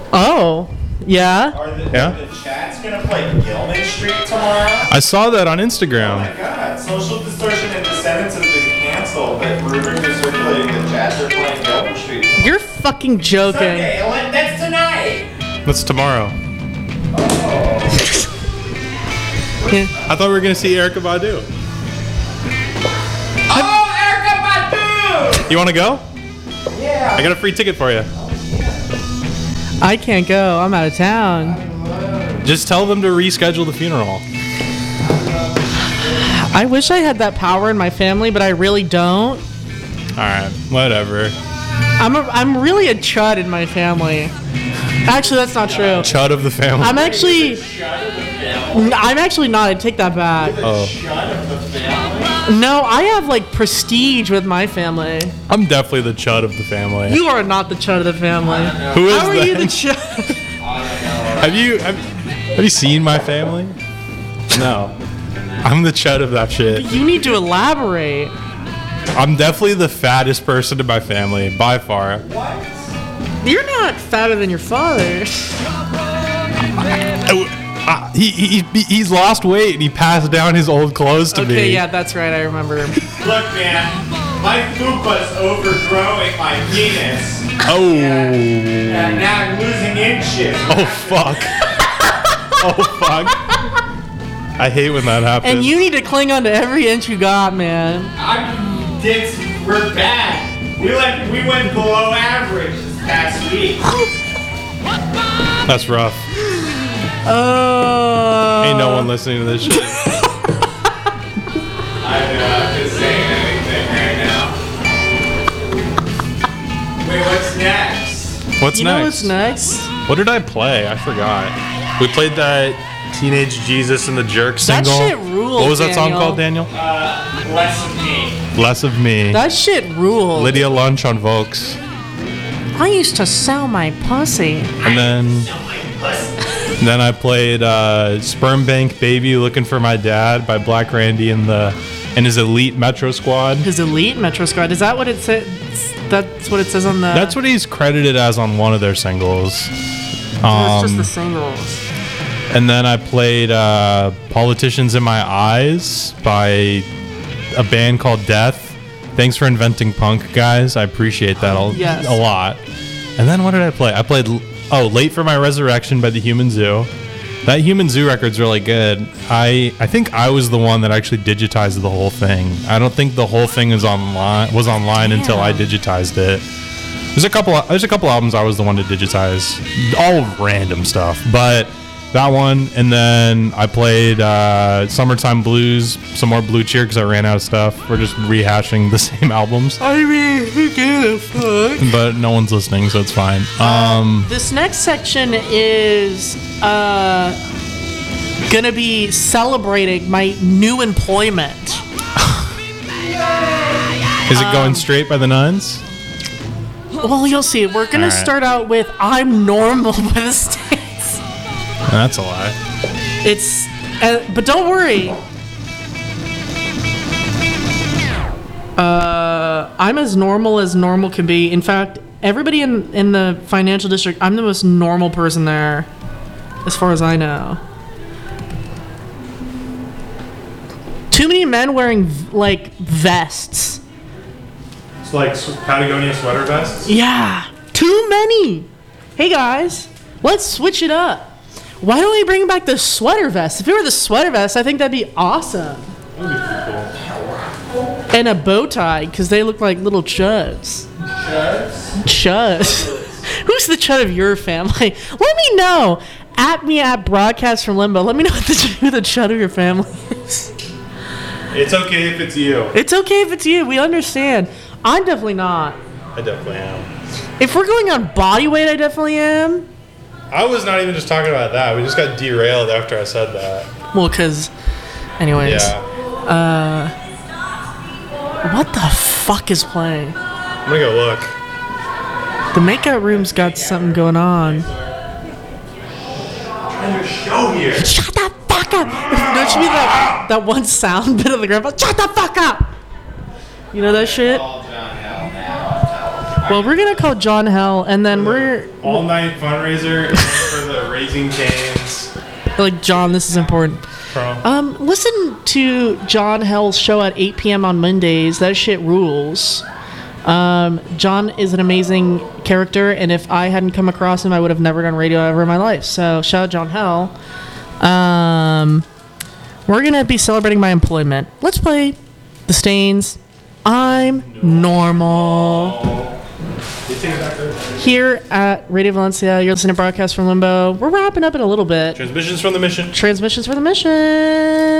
Oh, yeah. Are the chat's gonna play Gilman Street tomorrow? I saw that on Oh Instagram. my god, Social Distortion and Descendants has been canceled, but rumors are circulating that chats are playing Gilman Street tomorrow. You're fucking joking. Sunday, that's tonight! That's tomorrow. Yeah. I thought we were gonna see Erykah Badu. Oh, Erykah Badu! You want to go? Yeah. I got a free ticket for you. I can't go. I'm out of town. Just tell them to reschedule the funeral. I wish I had that power in my family, but I really don't. All right, whatever. I'm really a chud in my family. Actually, that's not true. Chud of the family. I'm actually not. I take that back. Oh, No, I have like prestige with my family. I'm definitely the chud of the family. You are not the chud of the family. Who is How are that? you the chud? Have you seen my family? No. I'm the chud of that shit. You need to elaborate. I'm definitely the fattest person in my family, by far. You're not fatter than your father. He's lost weight and he passed down his old clothes to me. Okay, yeah, that's right. I remember. Look, man, my fupa's overgrowing my penis. Oh. And now I'm losing inches. Oh, fuck. Oh, fuck. I hate when that happens. And you need to cling on to every inch you got, man. We're bad. We went below average this past week. That's rough. Oh. Ain't no one listening to this shit. I'm not just saying anything right now. Wait, what's next? What's You next? know what's next? What did I play? I forgot. We played that Teenage Jesus and the Jerk That single. shit rules, What was that song Daniel. called, Daniel? Less of me. Less of Me. That shit rules. Lydia Lunch on Vokes. I used to sell my pussy. And then I played Sperm Bank Baby Looking for My Dad by Black Randy and his elite Metro Squad. His elite Metro Squad. Is that what it says? That's what it says on the. That's what he's credited as on one of their singles. That's just the singles. And then I played Politicians in My Eyes by a band called Death. Thanks for inventing punk, guys. I appreciate that a lot. And then what did I play? I played Late for My Resurrection by The Human Zoo. That Human Zoo record's really good. I think I was the one that actually digitized the whole thing. I don't think the whole thing was online until I digitized it. There's a couple albums I was the one to digitize. All random stuff, but that one, and then I played Summertime Blues, some more Blue Cheer because I ran out of stuff. We're just rehashing the same albums. I mean, who gives a fuck? But no one's listening, so it's fine. This next section is gonna be celebrating my new employment. Is it going straight by the nuns? Well, you'll see. We're gonna All right. start out with "I'm Normal" by the States. That's a lie. It's, but don't worry. I'm as normal can be. In fact, everybody in the financial district, I'm the most normal person there, as far as I know. Too many men wearing like vests. It's like Patagonia sweater vests? Yeah, too many. Hey guys, let's switch it up. Why don't we bring back the sweater vest? If it were the sweater vest, I think that'd be awesome. That'd be pretty cool. And a bow tie, because they look like little chuds. Chuds? Who's the chud of your family? Let me know. At me at Broadcast from Limbo. Let me know who the chud of your family is. It's okay if it's you. It's okay if it's you. We understand. I'm definitely not. I definitely am. If we're going on body weight, I definitely am. I was not even just talking about that. We just got derailed after I said that. Well, because... Anyways. Yeah. What the fuck is playing? I'm gonna go look. The makeout room's got something going on. Show here. Shut the fuck up! No, it should be that one sound bit of the grandpa. Shut the fuck up! You know that shit? All John Hell now. Well, we're gonna call John Hell, and then we're all night fundraiser for the Raising Cane's. Like, John, this is important. Listen to John Hell's show at 8 p.m. on Mondays. That shit rules. John is an amazing character, and if I hadn't come across him, I would have never done radio ever in my life. So, shout out John Hell. We're gonna be celebrating my employment. Let's play The Stains. I'm normal. Here at Radio Valencia, you're listening to Broadcast from Limbo. We're wrapping up in a little bit. Transmissions from the mission.